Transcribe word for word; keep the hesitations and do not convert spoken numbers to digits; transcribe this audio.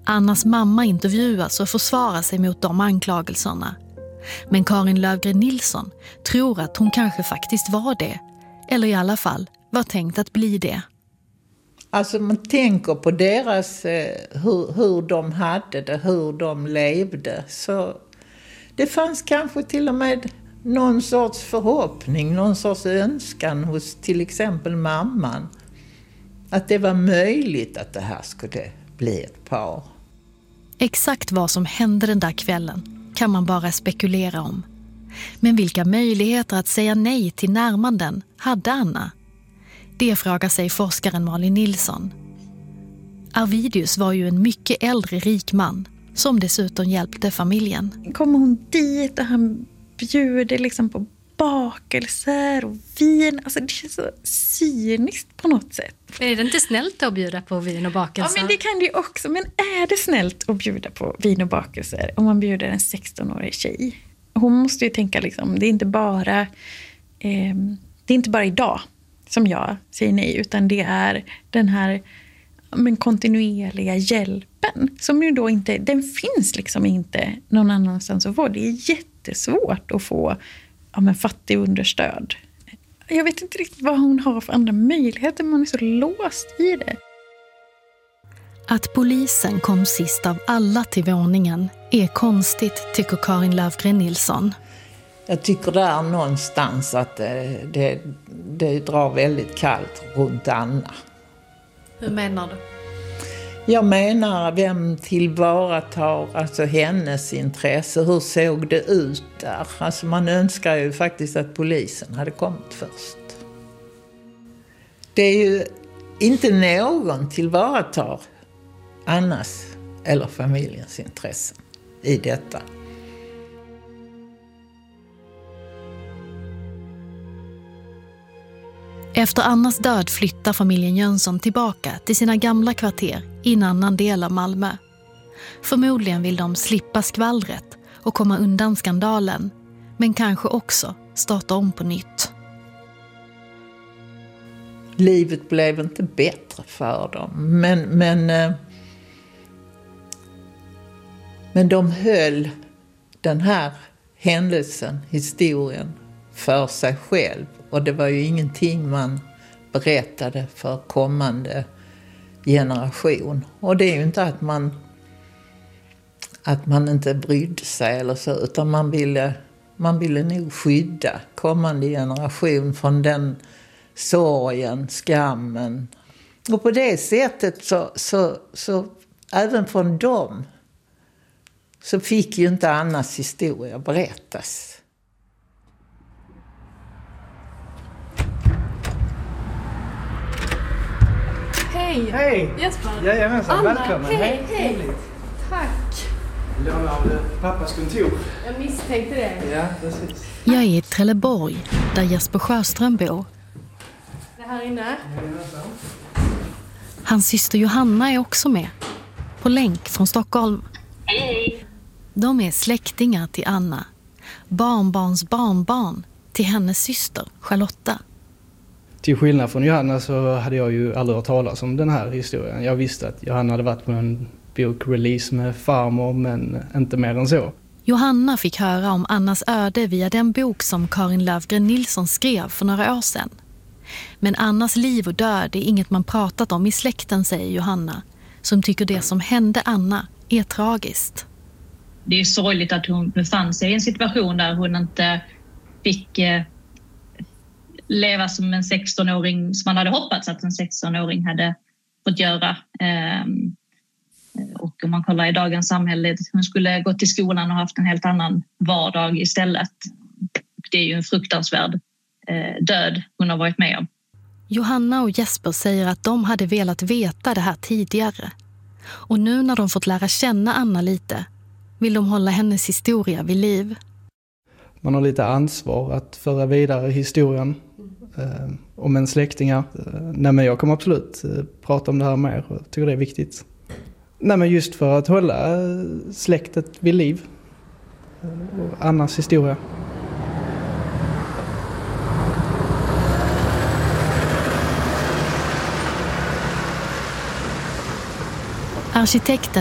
Annas mamma intervjuas och försvarar sig mot de anklagelserna. Men Karin Löfgren Nilsson tror att hon kanske faktiskt var det. Eller i alla fall var tänkt att bli det. Alltså man tänker på deras, eh, hur, hur de hade det, hur de levde. Så det fanns kanske till och med någon sorts förhoppning, någon sorts önskan hos till exempel mamman. Att det var möjligt att det här skulle bli ett par. Exakt vad som hände den där kvällen kan man bara spekulera om. Men vilka möjligheter att säga nej till närmanden hade Anna? Det frågar sig forskaren Malin Nilsson. Arvidius var ju en mycket äldre rik man som dessutom hjälpte familjen. Kommer hon dit och han bjuder liksom på bakelser och vin. Alltså det känns så cyniskt på något sätt. Är det inte snällt att bjuda på vin och bakelser? Ja, men det kan det ju också. Men är det snällt att bjuda på vin och bakelser om man bjuder en sexton-årig tjej? Hon måste ju tänka liksom, det är inte bara eh, det är inte bara idag som jag säger nej, utan det är den här men kontinuerliga hjälpen som ju då inte, den finns liksom inte någon annanstans att få. Det är jättesvårt att få ja, men fattig understöd. Jag vet inte riktigt vad hon har för andra möjligheter, man är så låst i det. Att polisen kom sist av alla till våningen är konstigt, tycker Karin Löfgren Nilsson. Jag tycker där någonstans att det, det, det drar väldigt kallt runt Anna. Hur menar du? Jag menar, vem tillvaratar alltså hennes intresse? Hur såg det ut där? Alltså man önskar ju faktiskt att polisen hade kommit först. Det är ju inte någon tillvaratar Annas eller familjens intressen i detta. Efter Annas död flyttar familjen Jönsson tillbaka till sina gamla kvarter i en annan del av Malmö. Förmodligen vill de slippa skvallret och komma undan skandalen, men kanske också starta om på nytt. Livet blev inte bättre för dem, men, men, men de höll den här händelsen, historien, för sig själv. Och det var ju ingenting man berättade för kommande generation. Och det är ju inte att man, att man inte brydde sig eller så, utan man ville, man ville nog skydda kommande generation från den sorgen, skammen. Och på det sättet så, så, så även från dem så fick ju inte Annas historia berättas. Hej! Hej! Jesper! Jajamensan, Anna, välkommen! hej, hej! Tack! Låna av pappas kontor. Jag misstänkte det. Ja, precis. Jag är i Trelleborg, där Jesper Sjöström bor. Det här inne. Jajamensan. Hans syster Johanna är också med, på länk från Stockholm. Hej! De är släktingar till Anna, barnbarns barnbarn till hennes syster Charlotta. Till skillnad från Johanna så hade jag ju aldrig hört talas om den här historien. Jag visste att Johanna hade varit på en bokrelease med farmor, men inte mer än så. Johanna fick höra om Annas öde via den bok som Karin Löfgren Nilsson skrev för några år sedan. Men Annas liv och död är inget man pratat om i släkten, säger Johanna, som tycker det som hände Anna är tragiskt. Det är sorgligt att hon befann sig i en situation där hon inte fick eh, leva som en sexton-åring som man hade hoppats att en sexton-åring hade fått göra. Eh, och om man kollar i dagens samhälle, hon skulle gått till skolan och haft en helt annan vardag istället. Det är ju en fruktansvärd eh, död hon har varit med om. Johanna och Jesper säger att de hade velat veta det här tidigare. Och nu när de fått lära känna Anna lite vill de hålla hennes historia vid liv. Man har lite ansvar att föra vidare historien eh, om en släktingar. Eh, nej men jag kommer absolut eh, prata om det här mer och tycker det är viktigt. Nej men just för att hålla eh, släktet vid liv. Eh, och Annas historia. Arkitekten